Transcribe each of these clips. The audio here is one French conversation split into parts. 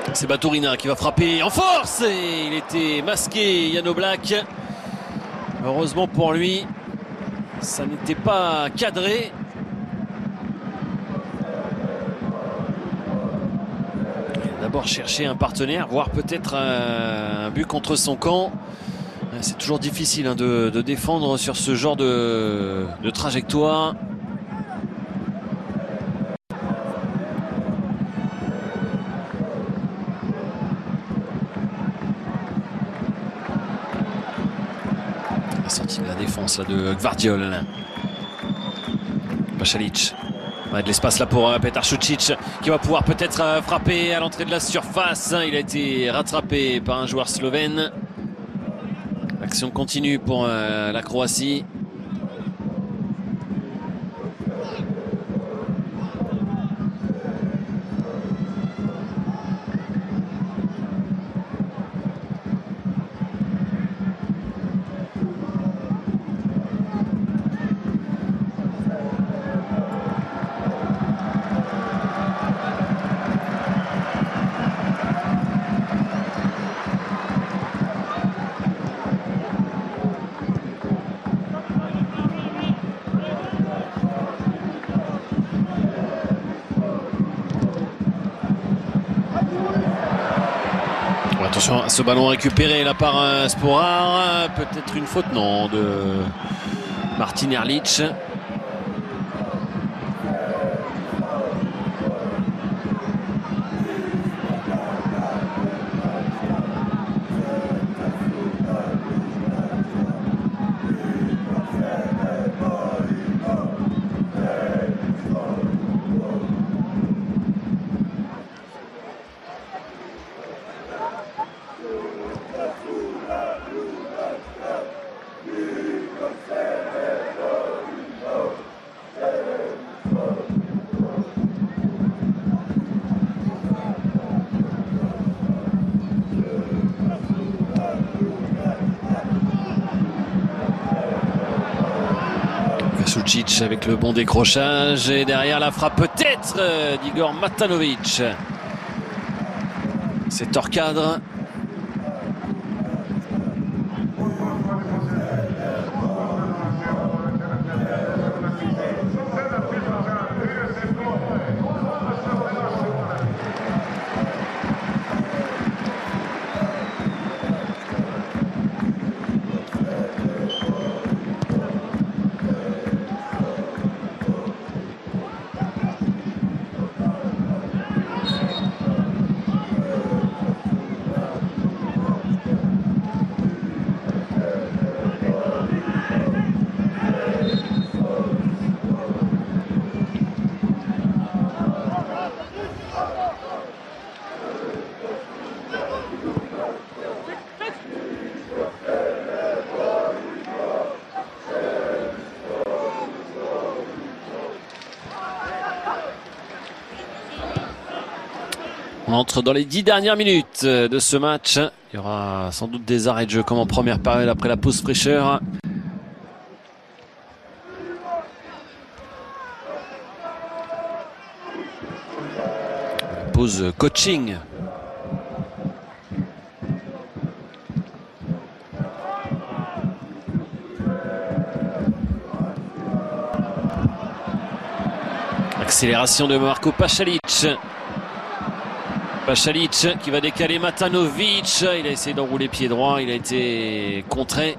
C'est Baturina qui va frapper en force et il était masqué, Jan Oblak. Heureusement pour lui, ça n'était pas cadré. Il va d'abord chercher un partenaire, voire peut-être un but contre son camp. C'est toujours difficile de défendre sur ce genre de trajectoire. Sortie de la défense là, de Gvardiol. Pasalic. On a de l'espace là pour Petar Šučić qui va pouvoir peut-être frapper à l'entrée de la surface. Il a été rattrapé par un joueur slovène. L'action continue pour la Croatie. Attention à ce ballon récupéré là par Sporar. Peut-être une faute, non, de Martin Erlich. Šučić avec le bon décrochage et derrière la frappe peut-être d'Igor Matanovic. C'est hors cadre. On entre dans les 10 dernières minutes de ce match. Il y aura sans doute des arrêts de jeu comme en première période après la pause fraîcheur. Pause coaching. Accélération de Marko Pasalic. Pasalic qui va décaler Matanovic. Il a essayé d'enrouler pied droit. Il a été contré.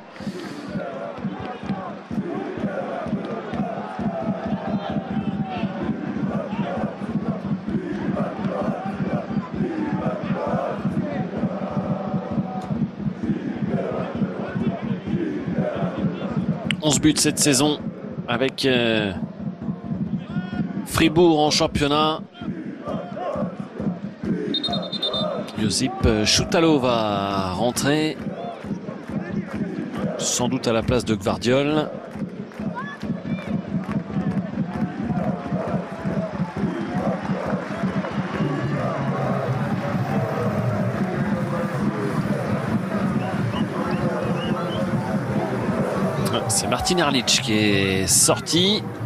« 11 buts cette saison avec Fribourg en championnat. Josip Šutalo va rentrer, sans doute à la place de Gvardiol. C'est Martin Erlich qui est sorti.